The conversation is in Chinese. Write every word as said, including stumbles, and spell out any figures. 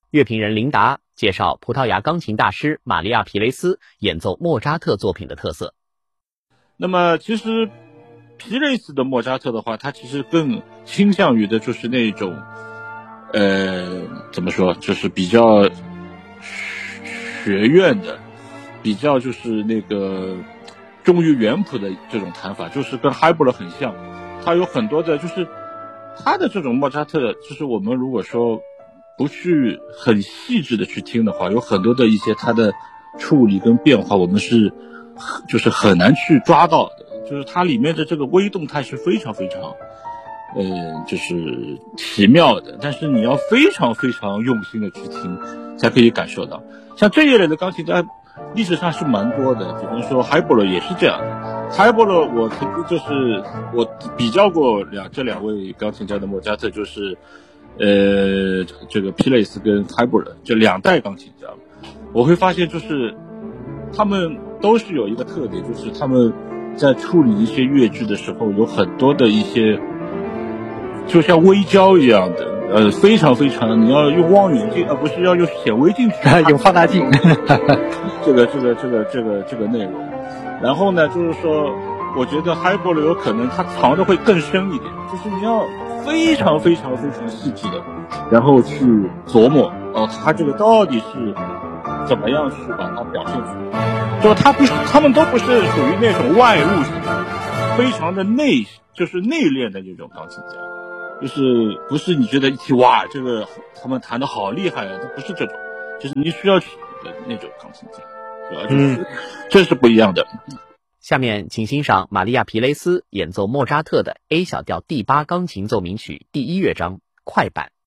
乐评人琳达介绍葡萄牙钢琴大师玛利亚·皮雷斯演奏莫扎特作品的特色。 那么其实皮雷斯的莫扎特的话，他其实更倾向于的就是那种呃怎么说，就是比较学院的，比较就是那个忠于原谱的这种弹法，就是跟海布勒很像。他有很多的就是他的这种莫扎特，就是我们如果说不去很细致的去听的话，有很多的一些他的处理跟变化，我们是就是很难去抓到的。就是它里面的这个微动态是非常非常呃就是奇妙的，但是你要非常非常用心的去听才可以感受到。像这一类的钢琴家历史上是蛮多的，比方说海波勒也是这样的。海波勒我曾经就是我比较过两这两位钢琴家的莫扎特，就是呃这个皮雷斯跟海波勒这两代钢琴家，我会发现就是他们都是有一个特点，就是他们在处理一些乐句的时候，有很多的一些就像微胶一样的，呃，非常非常，你要用望远镜，而、呃、不是要用显微镜去用放大镜。 这个这个这个这个这个内容。然后呢，就是说，我觉得海波勒有可能它藏的会更深一点，就是你要非常非常非常细致的，然后去琢磨哦，它这个到底是怎么样去把它表现出来。就他不是，他们都不是属于那种外物型，非常的内，就是内敛的那种钢琴家，就是不是你觉得一听哇，这个他们弹的好厉害啊，他不是这种，就是你需要去的那种钢琴家，主要就是、嗯、这是不一样的。 下面请欣赏玛利亚·皮雷斯演奏莫扎特的 A 小调第八钢琴奏鸣曲第一乐章快板。